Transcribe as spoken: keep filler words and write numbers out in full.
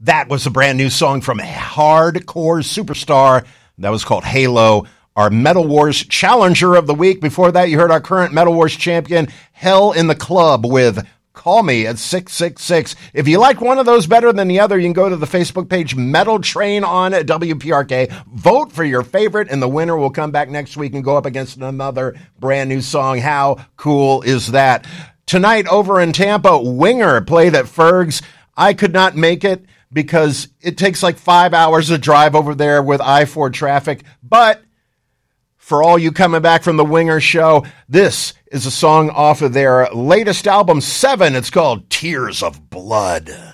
That was a brand new song from Hardcore Superstar. That was called Halo, our Metal Wars Challenger of the Week. Before that, you heard our current Metal Wars champion, Hell in the Club, with Call Me at six six six. If you like one of those better than the other, you can go to the Facebook page Metal Train on W P R K. Vote for your favorite, and the winner will come back next week and go up against another brand new song. How cool is that? Tonight over in Tampa, Winger played at Ferg's. I could not make it because it takes like five hours to drive over there with I four traffic. But for all you coming back from the Winger show, this is a song off of their latest album, Seven. It's called Tears of Blood.